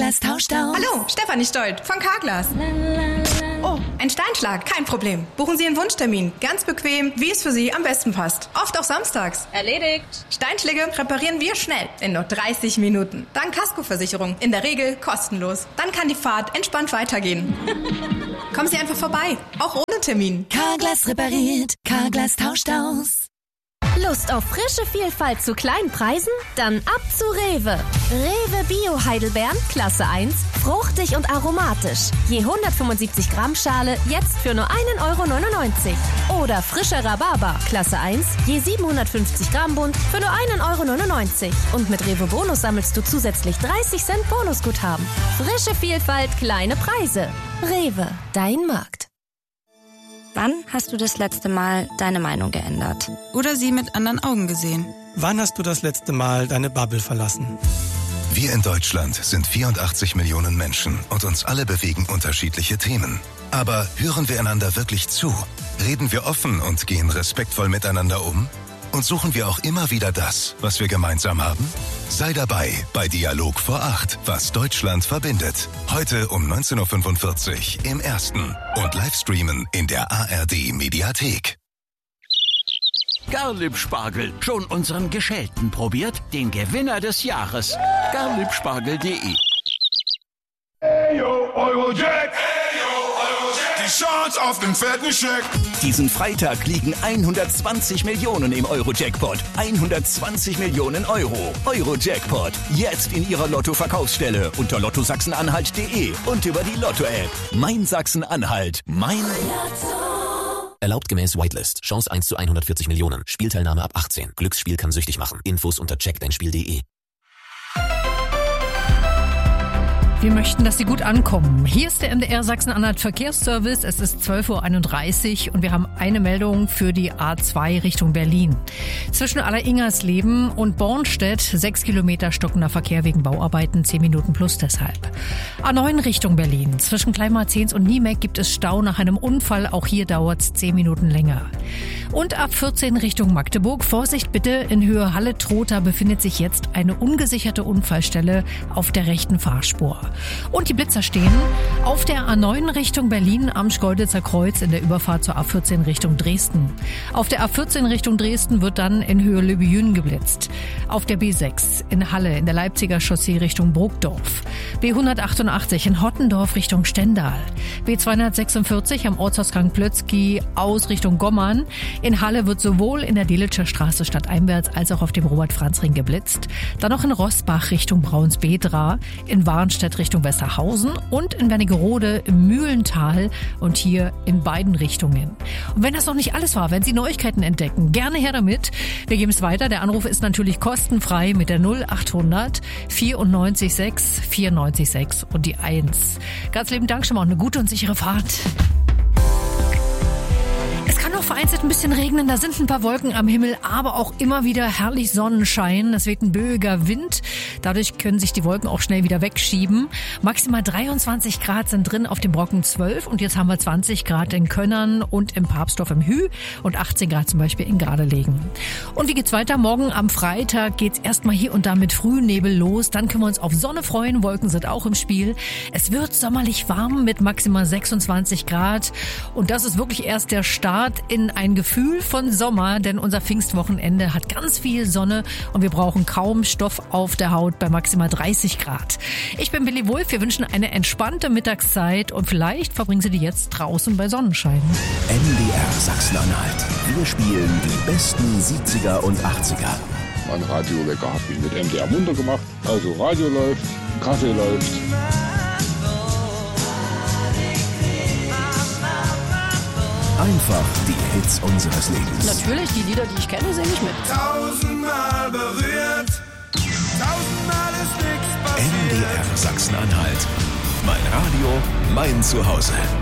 Carglass tauscht aus. Hallo, Stefanie Stolt von Carglass. Oh, ein Steinschlag, kein Problem. Buchen Sie Ihren Wunschtermin. Ganz bequem, wie es für Sie am besten passt. Oft auch samstags. Erledigt. Steinschläge reparieren wir schnell, in nur 30 Minuten. Dank Kaskoversicherung, in der Regel kostenlos. Dann kann die Fahrt entspannt weitergehen. Kommen Sie einfach vorbei, auch ohne Termin. Carglass repariert, Carglass tauscht aus. Lust auf frische Vielfalt zu kleinen Preisen? Dann ab zu Rewe. Rewe Bio Heidelbeeren, Klasse 1, fruchtig und aromatisch. Je 175 Gramm Schale, jetzt für nur 1,99 €. Oder frischer Rhabarber, Klasse 1, je 750 Gramm Bund, für nur 1,99 €. Und mit Rewe Bonus sammelst du zusätzlich 30 Cent Bonusguthaben. Frische Vielfalt, kleine Preise. Rewe, dein Markt. Wann hast du das letzte Mal deine Meinung geändert? Oder sie mit anderen Augen gesehen? Wann hast du das letzte Mal deine Bubble verlassen? Wir in Deutschland sind 84 Millionen Menschen und uns alle bewegen unterschiedliche Themen. Aber hören wir einander wirklich zu? Reden wir offen und gehen respektvoll miteinander um? Und suchen wir auch immer wieder das, was wir gemeinsam haben? Sei dabei bei Dialog vor 8, was Deutschland verbindet. Heute um 19:45 Uhr im Ersten und Livestreamen in der ARD Mediathek. Garlib-Spargel, schon unseren Geschälten probiert? Den Gewinner des Jahres. Garlibspargel.de. Eyo, Eurojack! Die Chance auf den fetten Scheck! Diesen Freitag liegen 120 Millionen im Euro-Jackpot. 120 Millionen Euro. Euro-Jackpot. Jetzt in Ihrer Lotto-Verkaufsstelle unter lottosachsen-anhalt.de und über die Lotto-App. Mein Sachsen-Anhalt. Mein Lotto. Erlaubt gemäß Whitelist. Chance 1 zu 140 Millionen. Spielteilnahme ab 18. Glücksspiel kann süchtig machen. Infos unter checkdeinspiel.de. Wir möchten, dass Sie gut ankommen. Hier ist der MDR Sachsen-Anhalt Verkehrsservice. Es ist 12:31 Uhr und wir haben eine Meldung für die A2 Richtung Berlin. Zwischen Alleringersleben und Bornstedt 6 Kilometer stockender Verkehr wegen Bauarbeiten, 10 Minuten plus deshalb. A9 Richtung Berlin. Zwischen Kleinmarzens und Niemek gibt es Stau nach einem Unfall. Auch hier dauert es 10 Minuten länger. Und ab 14 Richtung Magdeburg. Vorsicht bitte, in Höhe Halle-Trotha befindet sich jetzt eine ungesicherte Unfallstelle auf der rechten Fahrspur. Und die Blitzer stehen auf der A9 Richtung Berlin am Schkeuditzer Kreuz in der Überfahrt zur A14 Richtung Dresden. Auf der A14 Richtung Dresden wird dann in Höhe Lübejün geblitzt. Auf der B6 in Halle in der Leipziger Chaussee Richtung Burgdorf. B188 in Hottendorf Richtung Stendal. B246 am Ortsausgang Plötzky aus Richtung Gommern. In Halle wird sowohl in der Delitscher Straße stadteinwärts als auch auf dem Robert-Franz-Ring geblitzt. Dann noch in Rossbach Richtung Braunsbedra, in Warnstedt Richtung Westerhausen und in Wernigerode im Mühlental und hier in beiden Richtungen. Und wenn das noch nicht alles war, wenn Sie Neuigkeiten entdecken, gerne her damit. Wir geben es weiter. Der Anruf ist natürlich kostenfrei mit der 0800 94 6 94 6 und die 1. Ganz lieben Dank schon mal und eine gute und sichere Fahrt. Es kann noch vereinzelt ein bisschen regnen, da sind ein paar Wolken am Himmel, aber auch immer wieder herrlich Sonnenschein. Es weht ein böiger Wind, dadurch können sich die Wolken auch schnell wieder wegschieben. Maximal 23 Grad sind drin auf dem Brocken 12 und jetzt haben wir 20 Grad in Könnern und im Papstdorf im Hü und 18 Grad zum Beispiel in Gardelegen. Und wie geht's weiter? Morgen am Freitag geht's erstmal hier und da mit Frühnebel los, dann können wir uns auf Sonne freuen, Wolken sind auch im Spiel. Es wird sommerlich warm mit maximal 26 Grad und das ist wirklich erst der Start in ein Gefühl von Sommer, denn unser Pfingstwochenende hat ganz viel Sonne und wir brauchen kaum Stoff auf der Haut bei maximal 30 Grad. Ich bin Willi Wulff, wir wünschen eine entspannte Mittagszeit und vielleicht verbringen Sie die jetzt draußen bei Sonnenschein. MDR Sachsen-Anhalt. Wir spielen die besten 70er und 80er. Mein Radiowecker habe ich mit MDR munter gemacht. Also Radio läuft, Kaffee läuft. Einfach die Hits unseres Lebens. Natürlich, die Lieder, die ich kenne, singe ich mit. 1000-mal berührt, 1000-mal ist nichts passiert. MDR Sachsen-Anhalt. Mein Radio, mein Zuhause.